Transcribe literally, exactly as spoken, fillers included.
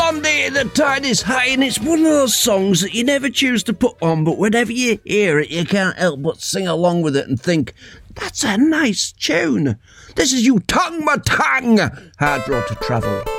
Blondie, the tide is high, and it's one of those songs that you never choose to put on, but whenever you hear it, you can't help but sing along with it and think, that's a nice tune. This is You Tongue My Tongue, Hard Road to Travel.